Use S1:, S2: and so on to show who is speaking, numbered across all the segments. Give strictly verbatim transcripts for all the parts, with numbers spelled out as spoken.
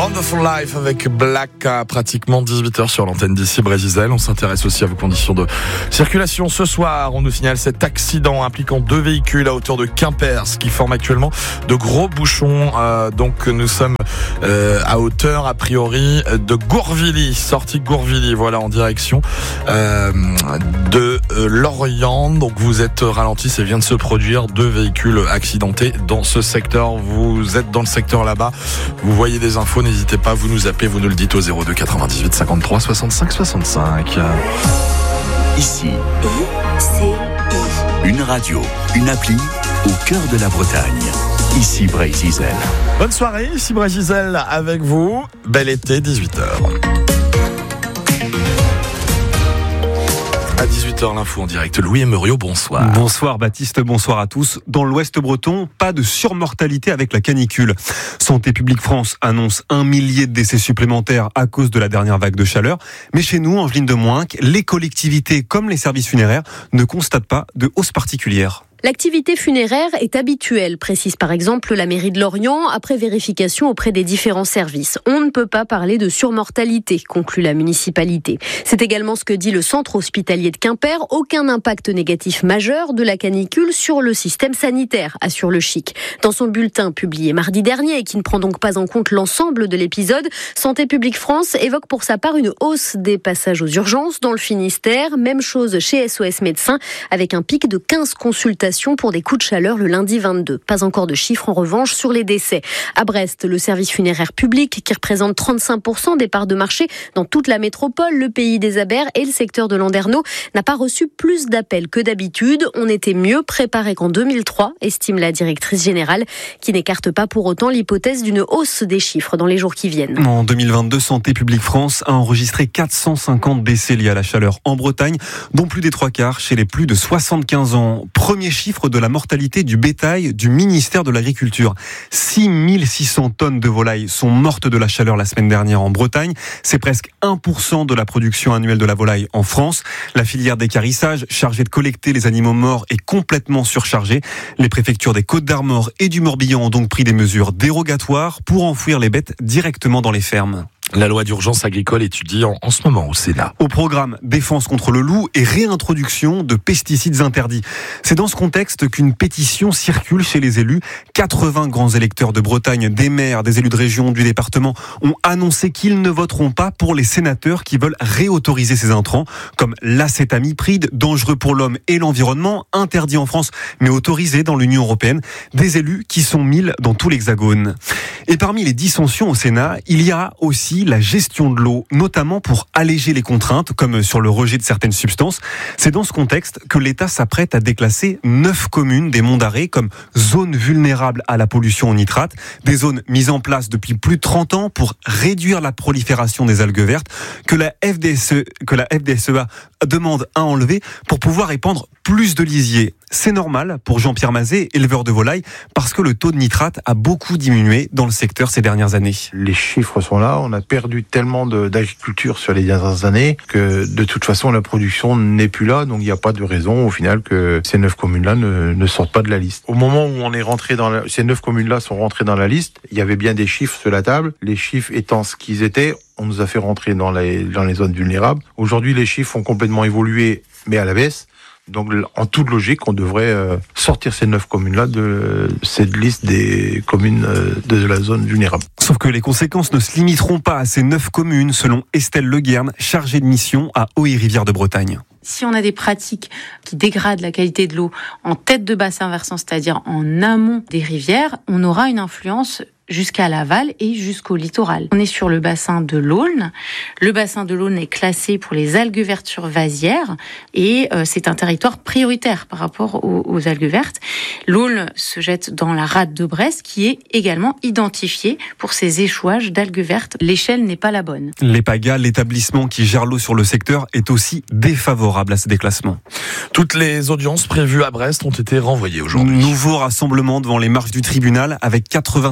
S1: Wonderful Life avec Black à pratiquement dix-huit heures sur l'antenne d'ici Brésil. On s'intéresse aussi à vos conditions de circulation. Ce soir, on nous signale cet accident impliquant deux véhicules à hauteur de Quimper, ce qui forme actuellement de gros bouchons. Euh, donc nous sommes euh, à hauteur a priori de Gourvilly, sortie Gourvilly, voilà, en direction euh, de euh, Lorient. Donc vous êtes ralenti, ça vient de se produire, deux véhicules accidentés dans ce secteur. Vous êtes dans le secteur là-bas, vous voyez des infos, n'hésitez pas, vous nous appelez, vous nous le dites au zéro deux quatre-vingt-dix-huit cinquante-trois soixante-cinq soixante-cinq.
S2: Ici, une radio, une appli au cœur de la Bretagne. Ici Brésil.
S1: Bonne soirée, ici Brésil avec vous. Bel été, dix-huit heures. À dix-huit heures, l'info en direct. Louis Emerio, bonsoir.
S3: Bonsoir Baptiste, bonsoir à tous. Dans l'Ouest breton, pas de surmortalité avec la canicule. Santé publique France annonce un millier de décès supplémentaires à cause de la dernière vague de chaleur. Mais chez nous, Angeline de Moinque, les collectivités comme les services funéraires ne constatent pas de hausse particulière.
S4: L'activité funéraire est habituelle, précise par exemple la mairie de Lorient, après vérification auprès des différents services. On ne peut pas parler de surmortalité, conclut la municipalité. C'est également ce que dit le centre hospitalier de Quimper. Aucun impact négatif majeur de la canicule sur le système sanitaire, assure le Chic. Dans son bulletin publié mardi dernier et qui ne prend donc pas en compte l'ensemble de l'épisode, Santé publique France évoque pour sa part une hausse des passages aux urgences dans le Finistère. Même chose chez S O S Médecins, avec un pic de quinze consultations pour des coups de chaleur le lundi vingt-deux. Pas encore de chiffres en revanche sur les décès. À Brest, le service funéraire public, qui représente trente-cinq pour cent des parts de marché dans toute la métropole, le pays des Abers et le secteur de Landerneau, n'a pas reçu plus d'appels que d'habitude. On était mieux préparé qu'en deux mille trois, estime la directrice générale, qui n'écarte pas pour autant l'hypothèse d'une hausse des chiffres dans les jours qui viennent.
S3: En deux mille vingt-deux, Santé publique France a enregistré quatre cent cinquante décès liés à la chaleur en Bretagne, dont plus des trois quarts chez les plus de soixante-quinze ans. Premier chiffre de la mortalité du bétail du ministère de l'Agriculture. six mille six cents tonnes de volailles sont mortes de la chaleur la semaine dernière en Bretagne. C'est presque un pour cent de la production annuelle de la volaille en France. La filière d'équarrissage, chargée de collecter les animaux morts, est complètement surchargée. Les préfectures des Côtes-d'Armor et du Morbihan ont donc pris des mesures dérogatoires pour enfouir les bêtes directement dans les fermes.
S1: La loi d'urgence agricole étudie en, en ce moment au Sénat.
S3: Au programme défense contre le loup et réintroduction de pesticides interdits. C'est dans ce contexte qu'une pétition circule chez les élus. quatre-vingts grands électeurs de Bretagne, des maires, des élus de région, du département ont annoncé qu'ils ne voteront pas pour les sénateurs qui veulent réautoriser ces intrants, comme l'acétamipride, dangereux pour l'homme et l'environnement, interdit en France mais autorisé dans l'Union européenne. Des élus qui sont mille dans tout l'Hexagone. Et parmi les dissensions au Sénat, il y a aussi la gestion de l'eau, notamment pour alléger les contraintes, comme sur le rejet de certaines substances. C'est dans ce contexte que l'État s'apprête à déclasser neuf communes des Monts d'Arrée comme zones vulnérables à la pollution au nitrate, des zones mises en place depuis plus de trente ans pour réduire la prolifération des algues vertes, que la F D S E, que la F D S E A demande à enlever pour pouvoir épandre plus de lisiers. C'est normal pour Jean-Pierre Mazet, éleveur de volailles, parce que le taux de nitrate a beaucoup diminué dans le secteur ces dernières années.
S5: Les chiffres sont là, on a perdu tellement de, d'agriculture sur les dernières années que de toute façon la production n'est plus là, donc il n'y a pas de raison au final que ces neuf communes-là ne, ne sortent pas de la liste. Au moment où on est rentré dans la, ces neuf communes-là sont rentrées dans la liste, il y avait bien des chiffres sur la table, les chiffres étant ce qu'ils étaient, on nous a fait rentrer dans les, dans les zones vulnérables. Aujourd'hui les chiffres ont complètement évolué, mais à la baisse. Donc, en toute logique, on devrait euh, sortir ces neuf communes-là de cette liste des communes euh, de la zone vulnérable.
S3: Sauf que les conséquences ne se limiteront pas à ces neuf communes, selon Estelle Leguerne, chargée de mission à Eau et Rivière de Bretagne.
S6: Si on a des pratiques qui dégradent la qualité de l'eau en tête de bassin versant, c'est-à-dire en amont des rivières, on aura une influence jusqu'à l'aval et jusqu'au littoral. On est sur le bassin de l'Aulne. Le bassin de l'Aulne est classé pour les algues vertes vasières et euh, c'est un territoire prioritaire par rapport aux, aux algues vertes. L'Aulne se jette dans la rade de Brest qui est également identifiée pour ses échouages d'algues vertes. L'échelle n'est pas la bonne.
S3: L'EPAGA, l'établissement qui gère l'eau sur le secteur, est aussi défavorable à ce déclassement.
S1: Toutes les audiences prévues à Brest ont été renvoyées aujourd'hui.
S3: Nouveau rassemblement devant les marches du tribunal avec quatre-vingt-cinq personnes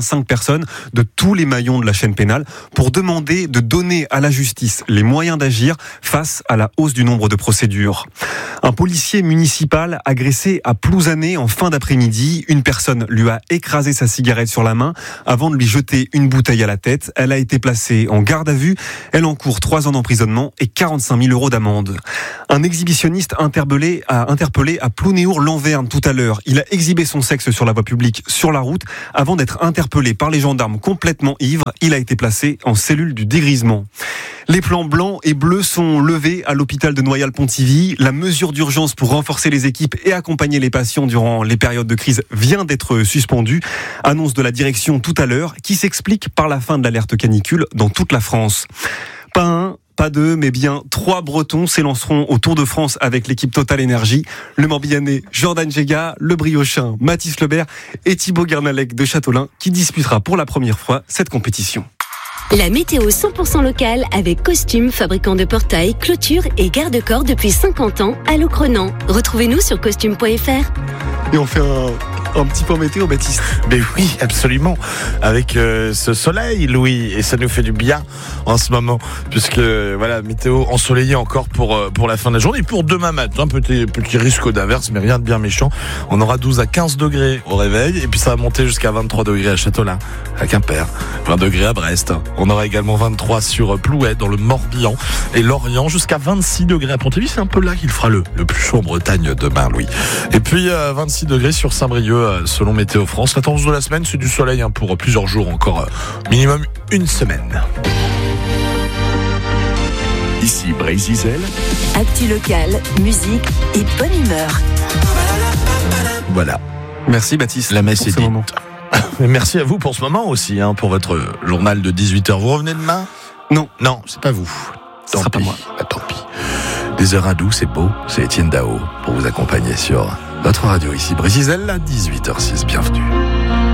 S3: personnes de tous les maillons de la chaîne pénale pour demander de donner à la justice les moyens d'agir face à la hausse du nombre de procédures. Un policier municipal agressé à Plouzané en fin d'après-midi. Une personne lui a écrasé sa cigarette sur la main avant de lui jeter une bouteille à la tête. Elle a été placée en garde à vue. Elle encourt trois ans d'emprisonnement et quarante-cinq mille euros d'amende. Un exhibitionniste interpellé à, interpellé à Plounéour-Lanverne tout à l'heure. Il a exhibé son sexe sur la voie publique, sur la route, avant d'être interpellé par les gendarmes complètement ivre. Il a été placé en cellule du dégrisement. Les plans blancs et bleus sont levés à l'hôpital de Noyal-Pontivy. La mesure d'urgence pour renforcer les équipes et accompagner les patients durant les périodes de crise vient d'être suspendue. Annonce de la direction tout à l'heure, qui s'explique par la fin de l'alerte canicule dans toute la France. Pas un, pas deux, mais bien trois Bretons s'élanceront au Tour de France avec l'équipe Total Énergie. Le Morbihanais Jordan Gega, le Briochin Mathis Lebert et Thibaut Guernalec de Châteaulin qui disputera pour la première fois cette compétition.
S7: La météo cent pour cent locale avec Costume, fabricant de portails, clôtures et garde-corps depuis cinquante ans à Locronan. Retrouvez-nous sur costume point f r.
S3: Et on fait un, un petit point météo, Baptiste.
S1: Mais oui, absolument. Avec euh, ce soleil, Louis, et ça nous fait du bien en ce moment, puisque voilà, météo ensoleillée encore pour euh, pour la fin de la journée. Pour demain matin, petit petit risque d'averse, mais rien de bien méchant. On aura douze à quinze degrés au réveil, et puis ça va monter jusqu'à vingt-trois degrés à Châteaulin, à Quimper, vingt degrés à Brest. On aura également vingt-trois sur Plouet, dans le Morbihan et Lorient, jusqu'à vingt-six degrés à Pontivy. C'est un peu là qu'il fera le, le plus chaud en Bretagne demain, Louis. Et puis euh, vingt-six degrés sur Saint-Brieuc, euh, selon Météo France. La tendance de la semaine, c'est du soleil hein, pour plusieurs jours encore, euh, minimum une semaine.
S2: Ici Brésil.
S7: Actu local, musique et bonne humeur.
S1: Voilà.
S3: Merci Baptiste.
S1: La messe est dite.
S3: Moment.
S1: Merci à vous pour ce moment aussi, hein, pour votre journal de dix-huit heures. Vous revenez demain ?
S3: Non.
S1: Non, c'est pas vous.
S3: Ce
S1: Tant
S3: sera
S1: pis.
S3: pas moi.
S1: Ah, tant pis. Des heures à doux, c'est beau. C'est Étienne Dao pour vous accompagner sur votre radio ici, Brésil, à dix-huit heures six. Bienvenue.